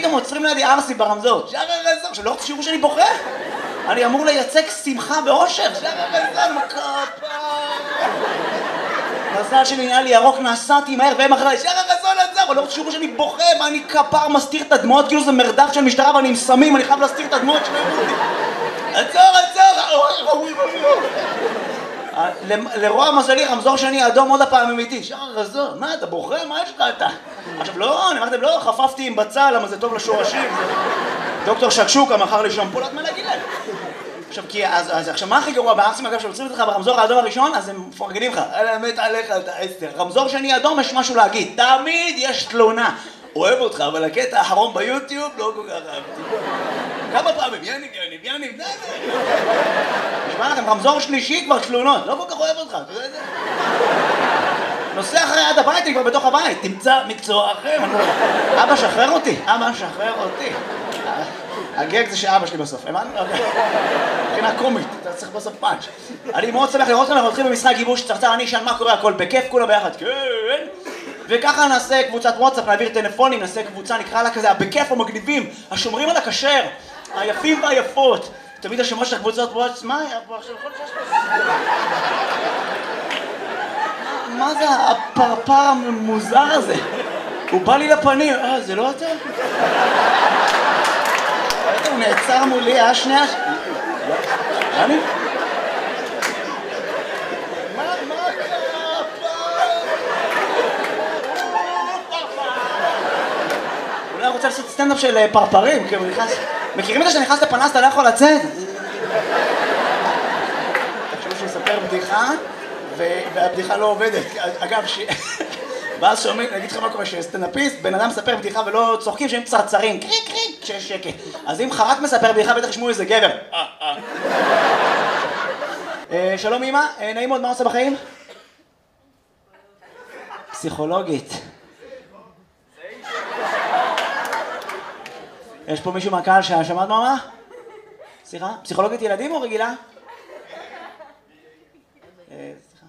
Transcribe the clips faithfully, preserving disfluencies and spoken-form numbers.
פתאום עוצרים לידי ארסי ברמזור. שחר רזון, עכשיו לא רוצה שיראו שאני בוכה. אני אמור לייצג שמחה ואושר. שחר רזון, מכפה. מזל שלי נהיה לי ירוק, נסעתי מהר והם אחריי. שחר רזון עצר, לא רוצה שיראו שאני בוכה, מה אני כפר מסתיר את הדמעות, כאילו זה מרדף של משטרה ואני עם סמים, אני חייב להסתיר את הדמעות שלהם. עצור, עצור! לרוע מזלי, רמזור שני אדום עוד הפעם אמיתי. שחר רזון, מה אתה בוכה? מה יש לך אתה? עכשיו לא, אני אמרתם לא, חפפתי עם בצל, למה זה טוב לשורשים. דוקטור שקשוקה מכר לי שמפולת מנגילה. עכשיו, כי אז עכשיו מה הכי גרוע בארסים, אגב, שעוצרים אותך ברמזור האדום הראשון, אז הם מפרגנים לך. אלא מת עליך, אתה עשר. רמזור שני אדום, יש משהו להגיד. תמיד יש תלונה. אוהב אותך, אבל הקטע האחרון ביוטיוב לא כל כך אהבתי. כמה פעמים, יניב, יניב, יניב, די, די. נשמע לכם, רמזור שלישי כבר תלונות, לא כל כך אוהב אותך, אתה יודע את זה? נוסע אחרי עד הבית, אני כבר בתוך הבית, תמצא מקצוע אחר. אבא שחרר אותי, אבא שחרר אותי. הגג זה שאבא שלי בסוף, הבנת? מבחינה קומית, אתה צריך בסוף פאנץ'. אני מאוד שמח לראות כאן, אנחנו הולכים במשחק גיבוש צרצר, אני אשאל מה קורה, הכל בכיף, כולה ביחד, כן. וככה נעשה קבוצת וואטסאפ, נעביר טלפונים, נעשה קבוצה, נקרא לה כזה, בכיף המגניבים, השומרים על הכשר, היפים והיפות. תמיד השמות של הקבוצות וואטסאפ, מה היה פה עכשיו? מה זה הפרפר המוזר הזה? הוא בא לי לפנים, אה, זה לא אתה? הוא נעצר מולי, אה, שנייה? אני? אולי רוצה לעשות סטנדאפ של פרפרים, כי הוא נכנס... מכירים את זה שנכנס לפנס, אתה לא יכול לצאת? תחשבו שהוא יספר בדיחה, והבדיחה לא עובדת. אגב, ש... ואז שומעים, נגיד לך מה קורה, שסטנדאפיסט, בן אדם מספר בדיחה ולא צוחקים, שהם צרצרים, קריק קריק, כשיש שקט. אז אם חרק מספר בדיחה, בטח ישמעו איזה גבר. שלום אמא, נעים מאוד, מה עושה בחיים? פסיכולוגית. יש פה מישהו מהקהל ששמעת מה? סליחה? פסיכולוגית ילדים או רגילה? סליחה.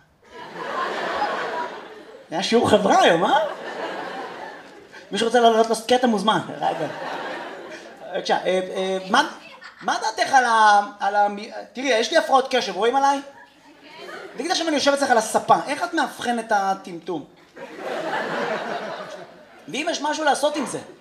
היה שיעור חברה היום, אה? מישהו רוצה לעלות לו קטע מוזמן. רגע. בבקשה, מה דעתך על ה... תראי, יש לי הפרעות קשב, רואים עליי? תגיד עכשיו אני יושב אצלך על הספה, איך את מאבחן את הטמטום? ואם יש משהו לעשות עם זה?